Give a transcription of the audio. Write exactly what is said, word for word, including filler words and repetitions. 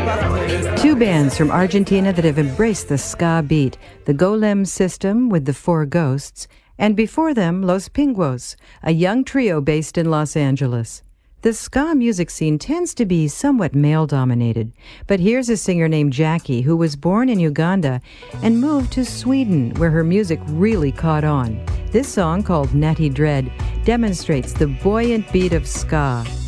Two bands from Argentina that have embraced the ska beat, the Golem System with the Four Ghosts, and before them, Los Pinguos, a young trio based in Los Angeles. The ska music scene tends to be somewhat male-dominated, but here's a singer named Jackie who was born in Uganda and moved to Sweden, where her music really caught on. This song, called Natty Dread, demonstrates the buoyant beat of ska.